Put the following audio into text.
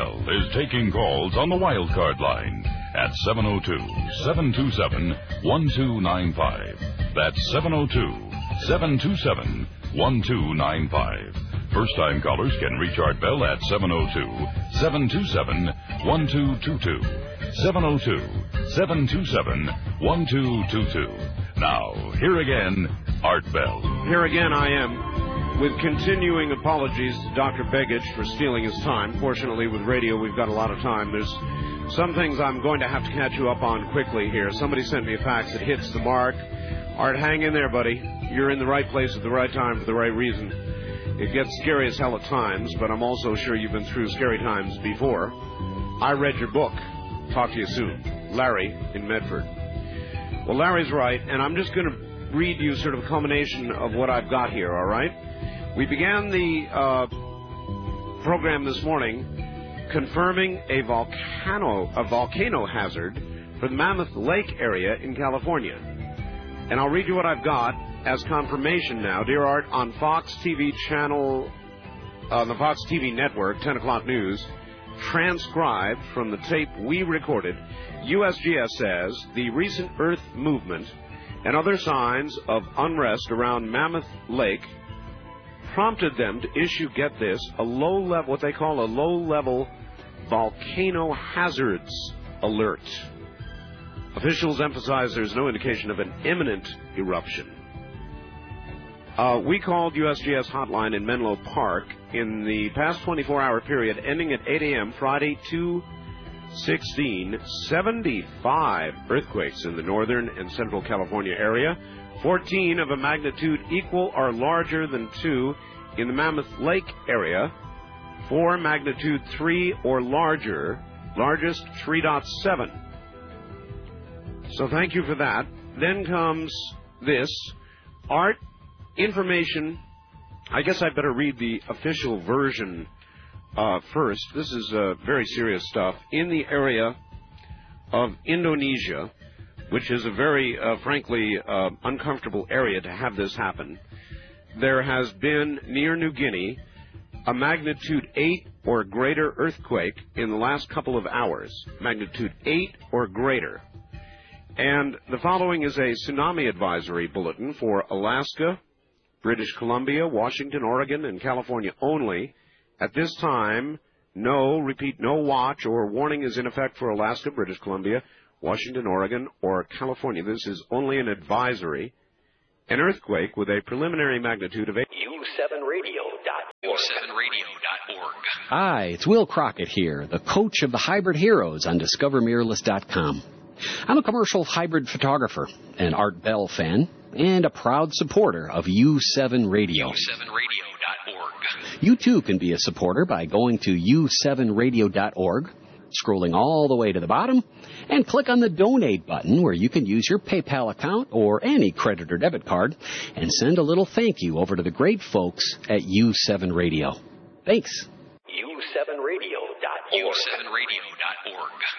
Bell is taking calls on the wild card line at 702-727-1295. That's 702-727-1295. First-time callers can reach Art Bell at 702-727-1222. 702-727-1222. Now, here again, Art Bell. Here again I am, with continuing apologies to Dr. Begich for stealing his time. Fortunately, with radio, we've got a lot of time. There's some things I'm going to have to catch you up on quickly here. Somebody sent me a fax that hits the mark. Art, hang in there, buddy. You're in the right place at the right time for the right reason. It gets scary as hell at times, but I'm also sure you've been through scary times before. I read your book. Talk to you soon. Larry in Medford. Well, Larry's right, and I'm just going to read you sort of a culmination of what I've got here, all right? We began the program this morning confirming a volcano hazard for the Mammoth Lake area in California. And I'll read you what I've got as confirmation now. Dear Art, on Fox TV channel, on the Fox TV network, 10 o'clock news, transcribed from the tape we recorded, USGS says the recent Earth movement and other signs of unrest around Mammoth Lake prompted them to issue, get this, what they call a low-level volcano hazards alert. Officials emphasize there's no indication of an imminent eruption. We called USGS hotline in Menlo Park in the past 24-hour period, ending at 8 a.m. Friday, 2/16, 75 earthquakes in the northern and central California area, 14 of a magnitude equal or larger than 2 in the Mammoth Lake area, 4 magnitude 3 or larger, largest 3.7. So thank you for that. Then comes this. Art, information. I guess I better read the official version first. This is very serious stuff. In the area of Indonesia, which is a very, frankly, uncomfortable area to have this happen, there has been, near New Guinea, a magnitude 8 or greater earthquake in the last couple of hours. Magnitude 8 or greater. And the following is a tsunami advisory bulletin for Alaska, British Columbia, Washington, Oregon, and California only. At this time, no watch or warning is in effect for Alaska, British Columbia, Washington, Oregon, or California. This is only an advisory. An earthquake with a preliminary magnitude of 8. U7radio.org. Hi, it's Will Crockett here, the coach of the Hybrid Heroes on DiscoverMirrorless.com. I'm a commercial hybrid photographer, an Art Bell fan, and a proud supporter of U7 Radio. U7radio.org. You too can be a supporter by going to U7radio.org, scrolling all the way to the bottom, and click on the donate button where you can use your PayPal account or any credit or debit card and send a little thank you over to the great folks at U7 Radio. Thanks. U7radio.org. U7radio.org.